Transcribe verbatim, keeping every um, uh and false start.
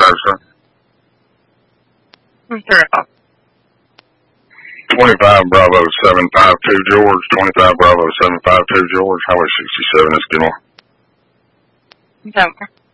driver, sir? Who's there? twenty-five Bravo seven five two George, twenty-five Bravo seven five two George, Highway sixty-seven, Eskimo. Denver.